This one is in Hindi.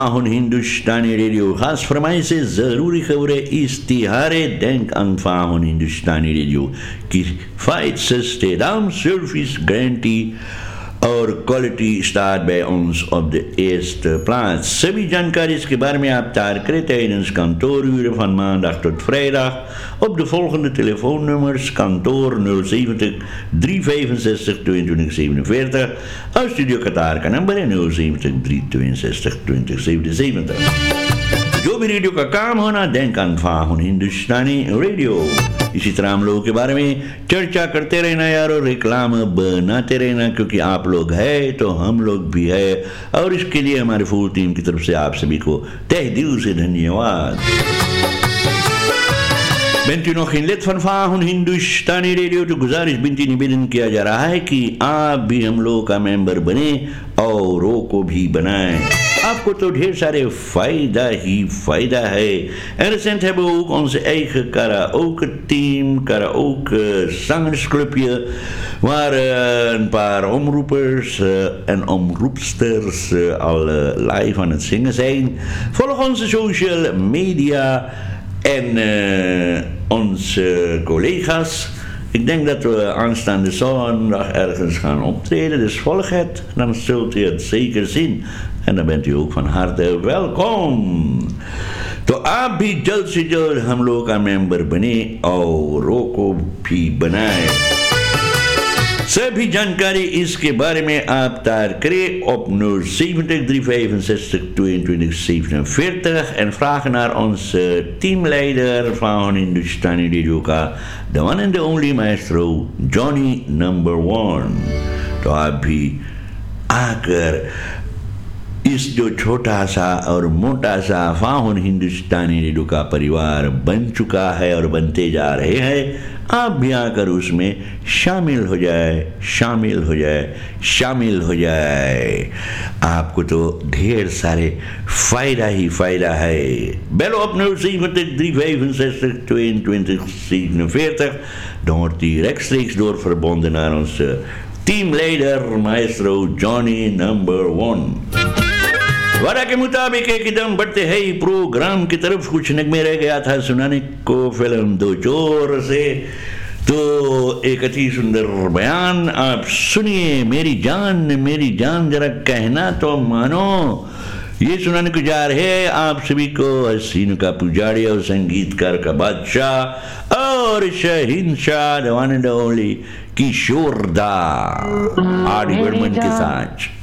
हुन हिंदुस्तानी रेडियो खास फरमाइश से ज़रूरी खबरें इश्तिहारे denk aan van हिंदुस्तानी रेडियो की फाइट सस्टेदाम सर्विस गारंटी और quality start bij ons op de eerste plaats. सभी जानकारी इसके बारे में आप तार करें tijdens kantooruren van maandag tot vrijdag op de volgende telefoonnummers: kantoor 070 365 22 47. Our studio Qatar का नंबर है 070 362 20 77. जो भी रेडियो का काम होना denk aan van हिंदुस्तानी रेडियो. इसी तरह हम लोगों के बारे में चर्चा करते रहना यार, और रिक्लाम बनाते रहना, क्योंकि आप लोग हैं तो हम लोग भी है, और इसके लिए हमारी फुल टीम की तरफ से आप सभी को तहे दिल से धन्यवाद. Bent u nog geen lid van हिंदुस्तानी रेडियो तो गुजारिश बिनती निवेदन किया जा रहा है कि आप भी हम लोग का मेंबर बने औरों को भी बनाएं. आपको तो ढेर सारे फायदा है. Recent hebben we ook onze eigen karaoke team, karaoke zangersclubje, waar een paar omroepers en omroepsters al live aan het zingen zijn. Volg onze social media en onze collega's. Ik denk dat we aanstaande zondag ergens gaan optreden, dus volg het, dan zult u het zeker zien. En dan bent u ook van harte welkom. तो आप भी जल्द से जल्द हम लोग का मेंबर बने औरों को भी बनाए. सभी जानकारी इसके बारे में आप तार करें op 070 365 22 47 en vragen naar onze teamleider van Hindustani Radio का the one and the only maestro Johnny number 1. तो आप भी आकर इस जो छोटा सा और मोटा सा फाहुन हिंदुस्तानी रेडियो का परिवार बन चुका है और बनते जा रहे हैं, आप भी आकर उसमें शामिल हो जाए. आपको तो ढेर सारे फायदा है. Bel op 070 365 22 47. Dan wordt hij rechtstreeks doorverbonden naar onze teamleider maestro Johnny number 1. वादा के मुताबिक एक कदम बढ़ते हैं प्रोग्राम की तरफ. कुछ नगमे रह गया था सुनाने को फिल्म दो चोर से, तो एक अति सुंदर बयान आप सुनिए. मेरी जान जरा कहना तो मानो, ये सुनाने को जा रहे हैं आप सभी को हसीन का पुजारी और संगीतकार का बादशाह और शहंशाह द वन एंड ओनली किशोर दा आर डी बर्मन के साथ.